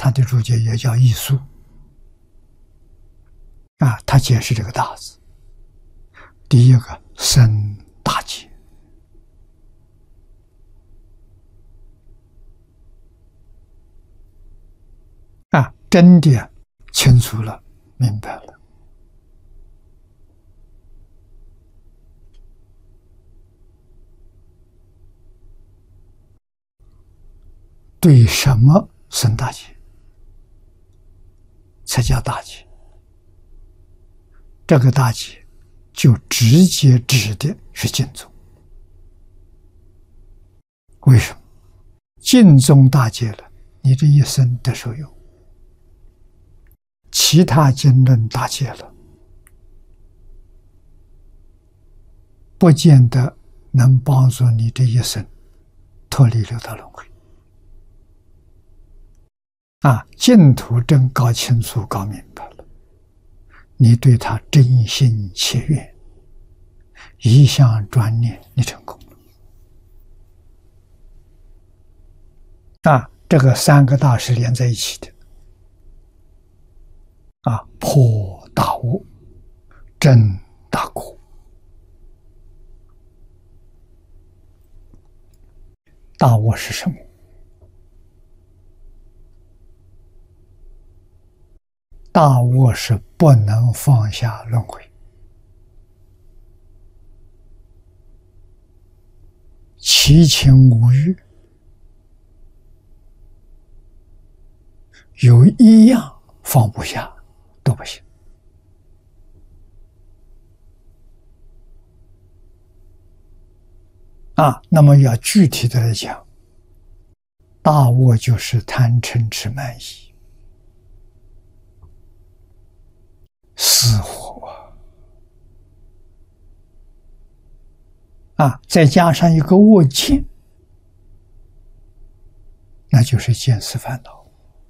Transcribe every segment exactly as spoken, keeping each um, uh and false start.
他的注解也叫易疏啊，他解释这个大字，第一个生大解啊，真的清楚了，明白了。对什么生大解，才叫大解？这个大解就直接指的是净宗。为什么？净宗大解了，你这一生得受用；其他经论大解了，不见得能帮助你这一生脱离六道轮回。啊，净土真搞清楚、搞明白了，你对他真心切愿，一向专念，你成功了。啊，这个三个大是连在一起的。啊，破大悟，真大果。大悟是什么？大悟是不能放下轮回，七情五欲有一样放不下都不行。啊，那么要具体的来讲，大悟就是贪嗔痴慢疑死活啊，再加上一个恶见，那就是见思烦恼。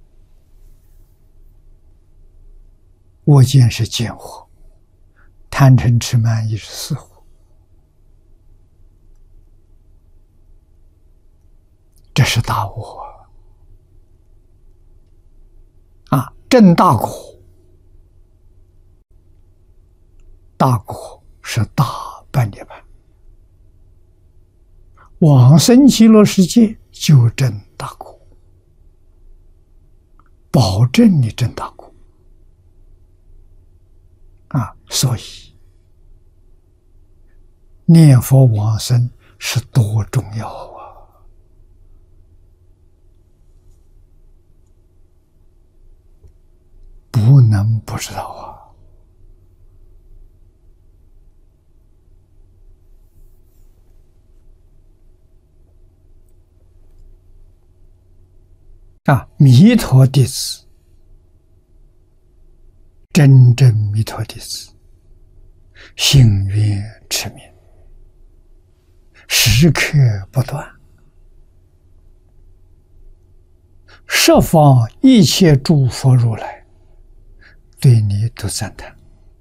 恶见是见惑，贪嗔痴慢疑是死惑，这是大悟啊！正大果，大果是大般涅槃，往生极乐世界就证大果，保证你证大果。啊，所以念佛往生是多重要啊！不能不知道啊！啊，弥陀弟子，真正弥陀弟子，信愿持名，时刻不断，十方一切诸佛如来对你都赞叹，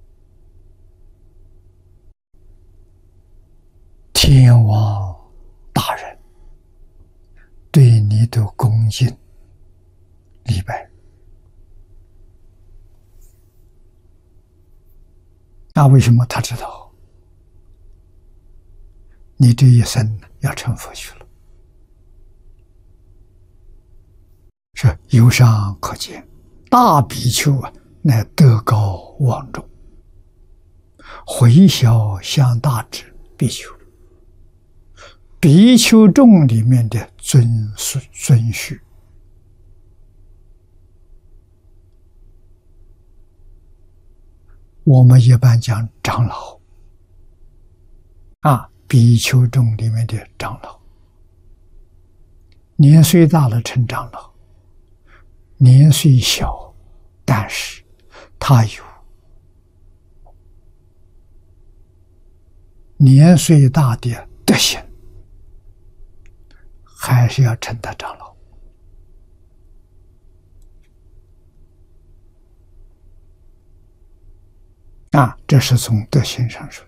天王大人对你都恭敬礼拜。那为什么他知道你这一生要成佛去了？是由上可见，大比丘啊，乃德高望重，回小向大之比丘，比丘众里面的尊尊序。我们一般讲长老啊，比丘众里面的长老，年岁大了称长老，年岁小，但是他有年岁大的德行，还是要称他长老。啊，这是从德行上说。